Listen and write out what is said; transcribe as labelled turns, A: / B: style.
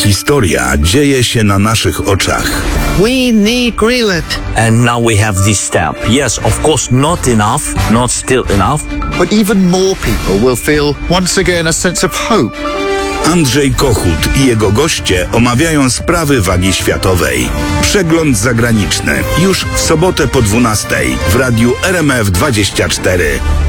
A: Historia dzieje się na naszych oczach.
B: We need Greenland.
C: And now we have this step. Yes, of course, not enough, not still enough.
B: But even more people will feel once again a sense of hope.
A: Andrzej Kochut i jego goście omawiają sprawy wagi światowej. Przegląd zagraniczny już w sobotę po 12:00 w radiu RMF 24.